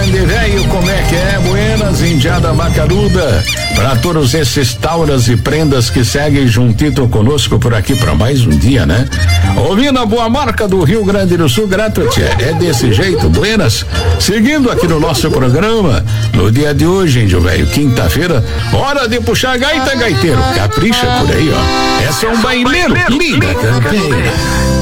grande velho, como é que é? Buenas, Indiada Macaruda, para todos esses tauras e prendas que seguem juntito conosco por aqui para mais um dia, né? Ouvindo a boa marca do Rio Grande do Sul, grato, tchê. É desse jeito, buenas. Seguindo aqui no nosso programa, no dia de hoje, índio velho, quinta-feira, hora de puxar a gaita, gaiteiro. Capricha por aí, ó. É só um baileiro, linda campeira.